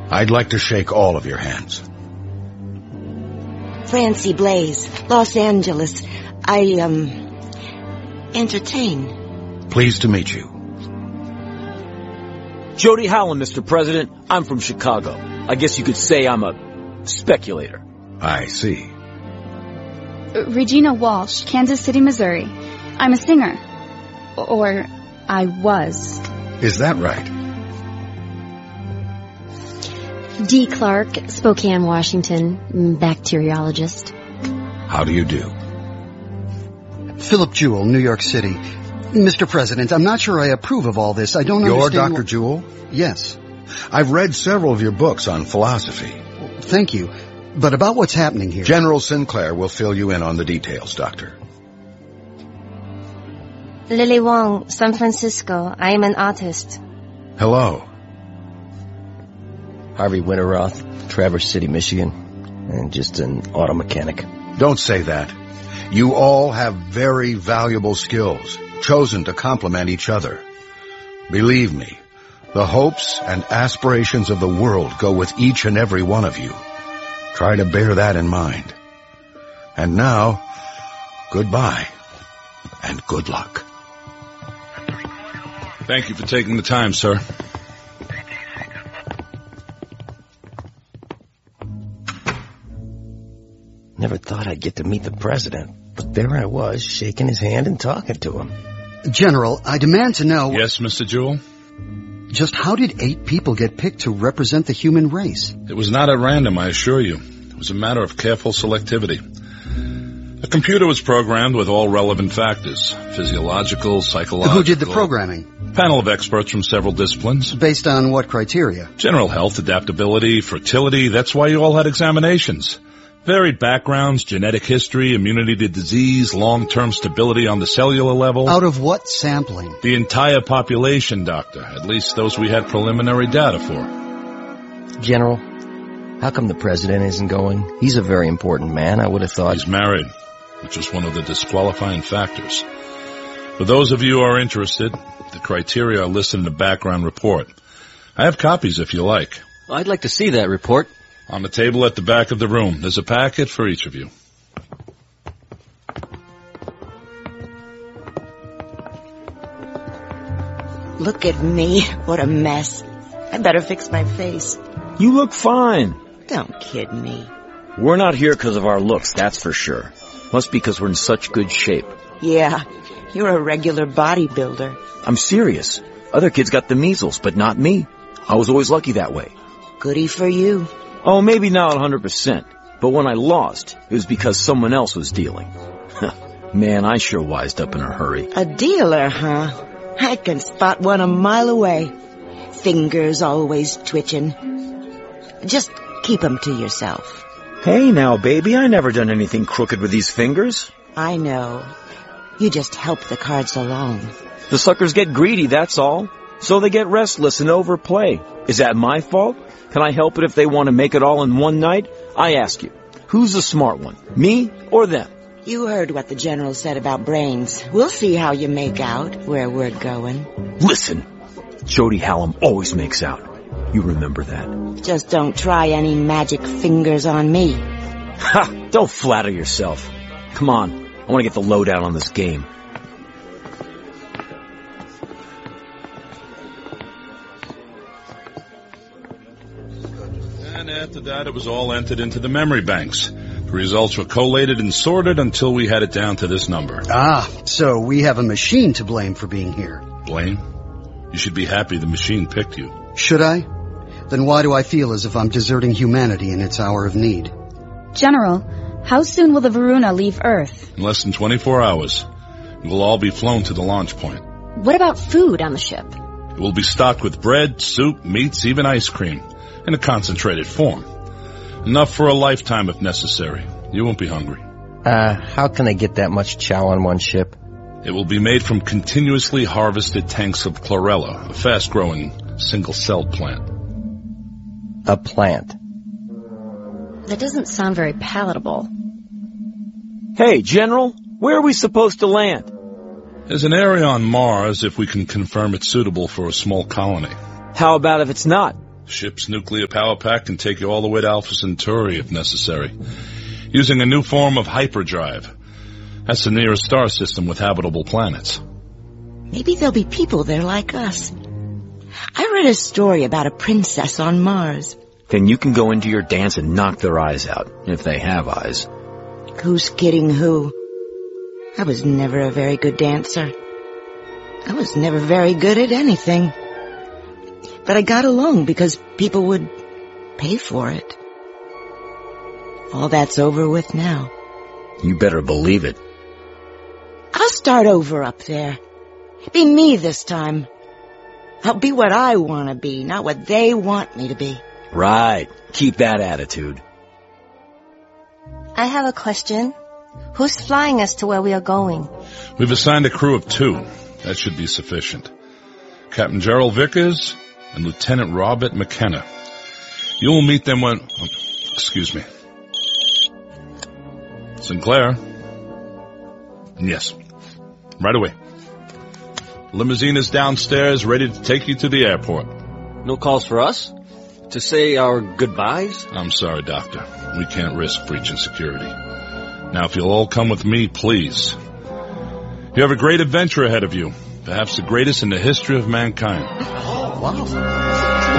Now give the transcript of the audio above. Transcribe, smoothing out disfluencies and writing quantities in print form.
I'd like to shake all of your hands. Francie Blaze, Los Angeles. I, entertain. Pleased to meet you. Jody Hallam, Mr. President. I'm from Chicago. I guess you could say I'm a speculator. I see. Regina Walsh, Kansas City, Missouri. I'm a singer. Or I was. Is that right? Dee Clark, Spokane, Washington, bacteriologist. How do you do? Philip Jewell, New York City. Mr. President, I'm not sure I approve of all this. I don't understand... You're Dr. Jewell? Yes. I've read several of your books on philosophy. Thank you. But about what's happening here... General Sinclair will fill you in on the details, Doctor. Lily Wong, San Francisco. I am an artist. Hello. Harvey Winterroth, Traverse City, Michigan, and just an auto mechanic. Don't say that. You all have very valuable skills, chosen to complement each other. Believe me, the hopes and aspirations of the world go with each and every one of you. Try to bear that in mind. And now, goodbye, and good luck. Thank you for taking the time, sir. Never thought I'd get to meet the president, but there I was, shaking his hand and talking to him. General, I demand to know... Yes, Mr. Jewell? Just how did 8 people get picked to represent the human race? It was not at random, I assure you. It was a matter of careful selectivity. A computer was programmed with all relevant factors, physiological, psychological... Who did the programming? Panel of experts from several disciplines. Based on what criteria? General health, adaptability, fertility. That's why you all had examinations. Varied backgrounds, genetic history, immunity to disease, long-term stability on the cellular level. Out of what sampling? The entire population, Doctor. At least those we had preliminary data for. General, how come the president isn't going? He's a very important man. I would have thought... He's married, which is one of the disqualifying factors. For those of you who are interested, the criteria are listed in the background report. I have copies if you like. I'd like to see that report. On the table at the back of the room. There's a packet for each of you. Look at me. What a mess. I better fix my face. You look fine. Don't kid me. We're not here because of our looks, that's for sure. Must be because we're in such good shape. Yeah, you're a regular bodybuilder. I'm serious. Other kids got the measles, but not me. I was always lucky that way. Goody for you. Oh, maybe not 100%. But when I lost, it was because someone else was dealing. Man, I sure wised up in a hurry. A dealer, huh? I can spot one a mile away. Fingers always twitching. Just keep 'em to yourself. Hey now, baby, I never done anything crooked with these fingers. I know. You just help the cards along. The suckers get greedy, that's all. So they get restless and overplay. Is that my fault? Can I help it if they want to make it all in one night? I ask you, who's the smart one, me or them? You heard what the general said about brains. We'll see how you make out where we're going. Listen, Jody Hallam always makes out. You remember that. Just don't try any magic fingers on me. Ha! Don't flatter yourself. Come on, I want to get the lowdown on this game. And after that, it was all entered into the memory banks. The results were collated and sorted until we had it down to this number. Ah, so we have a machine to blame for being here. Blame? You should be happy the machine picked you. Should I? Then why do I feel as if I'm deserting humanity in its hour of need? General, how soon will the Varuna leave Earth? In less than 24 hours. It will all be flown to the launch point. What about food on the ship? It will be stocked with bread, soup, meats, even ice cream, in a concentrated form. Enough for a lifetime if necessary. You won't be hungry. How can I get that much chow on one ship? It will be made from continuously harvested tanks of chlorella, a fast-growing, single-celled plant. A plant? That doesn't sound very palatable. Hey, General, where are we supposed to land? There's an area on Mars if we can confirm it's suitable for a small colony. How about if it's not? Ship's nuclear power pack can take you all the way to Alpha Centauri if necessary, using a new form of hyperdrive. That's the nearest star system with habitable planets. Maybe there'll be people there like us. I read a story about a princess on Mars. Then you can go into your dance and knock their eyes out, if they have eyes. Who's kidding who? I was never a very good dancer. I was never very good at anything. But I got along because people would pay for it. All that's over with now. You better believe it. I'll start over up there. Be me this time. I'll be what I want to be, not what they want me to be. Right. Keep that attitude. I have a question. Who's flying us to where we are going? We've assigned a crew of 2. That should be sufficient. Captain Gerald Vickers and Lieutenant Robert McKenna. You will meet them when... excuse me. Sinclair? Yes. Right away. Limousine is downstairs, ready to take you to the airport. No calls for us? To say our goodbyes? I'm sorry, Doctor. We can't risk breaching security. Now, if you'll all come with me, please. You have a great adventure ahead of you. Perhaps the greatest in the history of mankind. Oh, wow.